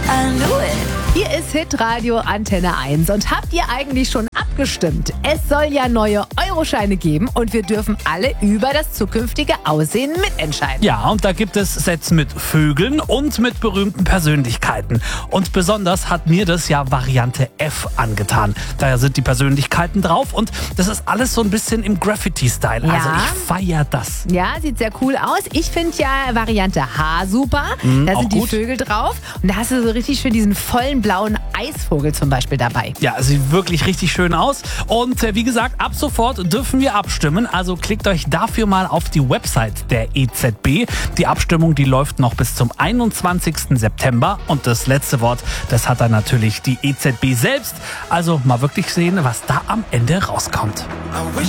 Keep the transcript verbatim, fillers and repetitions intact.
I knew it. Hier ist Hitradio Antenne eins und habt ihr eigentlich schon abgestimmt? Es soll ja neue Euroscheine geben und wir dürfen alle über das zukünftige Aussehen mitentscheiden. Ja, und da gibt es Sets mit Vögeln und mit berühmten Persönlichkeiten. Und besonders hat mir das ja Variante F angetan. Da sind die Persönlichkeiten drauf und das ist alles so ein bisschen im Graffiti-Style. Ja. Also ich feiere das. Ja, sieht sehr cool aus. Ich finde ja Variante H super. Mhm, da auch sind die gut. Vögel drauf und da hast du so richtig schön diesen vollen blauen Eisvogel zum Beispiel dabei. Ja, es sieht wirklich richtig schön aus. Und äh, wie gesagt, ab sofort dürfen wir abstimmen. Also klickt euch dafür mal auf die Website der E Z B. Die Abstimmung, die läuft noch bis zum einundzwanzigsten September. Und das letzte Wort, das hat dann natürlich die E Z B selbst. Also mal wirklich sehen, was da am Ende rauskommt.